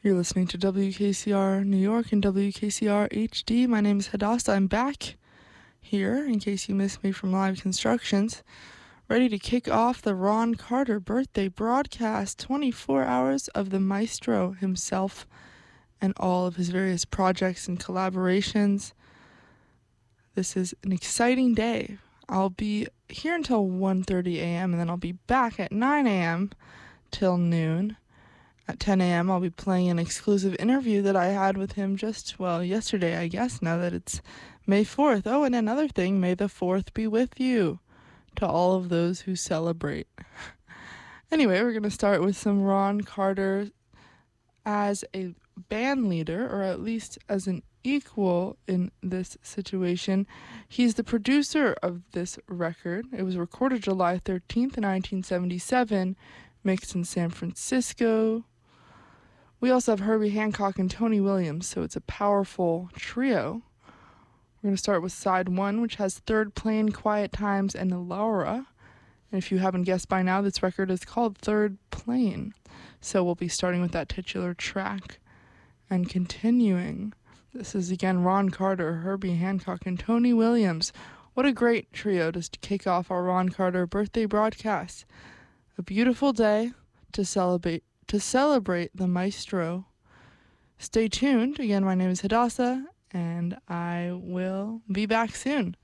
You're listening to WKCR New York and WKCR HD. My name is Hadassah. I'm back here, in case you missed me from live constructions, ready to kick off the Ron Carter birthday broadcast, 24 hours of the maestro himself and all of his various projects and collaborations. This is an exciting day. I'll be here until 1:30 a.m. and then I'll be back at 9 a.m. till noon. At 10 a.m., I'll be playing an exclusive interview that I had with him yesterday, I guess, now that it's May 4th. Oh, and another thing, May the 4th be with you, to all of those who celebrate. Anyway, we're going to start with some Ron Carter as a band leader, or at least as an equal in this situation. He's the producer of this record. It was recorded July 13th, 1977, mixed in San Francisco. We also have Herbie Hancock and Tony Williams, so it's a powerful trio. We're going to start with side one, which has Third Plane, Quiet Times, and Laura. And if you haven't guessed by now, this record is called Third Plane. So we'll be starting with that titular track and continuing. This is again Ron Carter, Herbie Hancock, and Tony Williams. What a great trio just to kick off our Ron Carter birthday broadcast. A beautiful day to celebrate the maestro. Stay tuned. Again, my name is Hadassah, and I will be back soon.